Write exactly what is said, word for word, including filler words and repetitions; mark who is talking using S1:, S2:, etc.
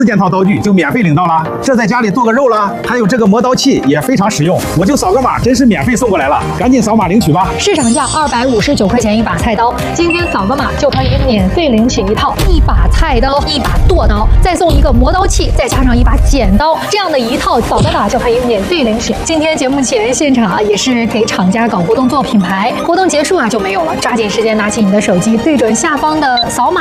S1: 四件套刀具就免费领到了，这在家里剁个肉了，还有这个磨刀器也非常实用，我就扫个码，真是免费送过来了，赶紧扫码领取吧。
S2: 市场价二百五十九块钱一把菜刀，今天扫个码就可以免费领取一套一把菜刀、一把剁刀，再送一个磨刀器，再加上一把剪刀，这样的一套扫个码就可以免费领取。今天节目前现场啊，也是给厂家搞活动做品牌，活动结束啊就没有了，抓紧时间拿起你的手机，对准下方的扫码。